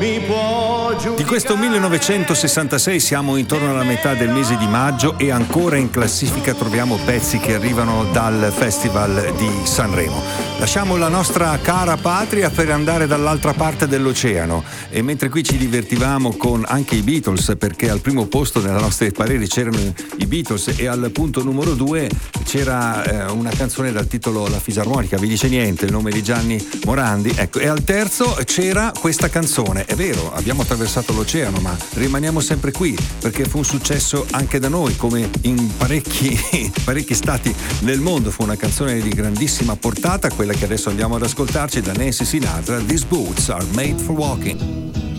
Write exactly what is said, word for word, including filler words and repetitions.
mi può giudicare. Di questo millenovecentosessantasei siamo intorno alla metà del mese di maggio e ancora in classifica troviamo pezzi che arrivano dal Festival di Sanremo. Lasciamo la nostra cara patria per andare dall'altra parte dell'oceano, e mentre qui ci divertivamo con anche i Beatles, perché al primo posto nella nostra pareri c'erano i Beatles e al punto numero due c'era eh, una canzone dal titolo La Fisarmonica, vi dice niente, il nome di Gianni Morandi, ecco, e al terzo c'era questa canzone. È vero, abbiamo attraversato l'oceano, ma rimaniamo sempre qui perché fu un successo anche da noi, come in parecchi parecchi stati nel mondo. Fu una canzone di grandissima portata, quella che adesso andiamo ad ascoltarci, da Nancy Sinatra, These Boots Are Made for Walking.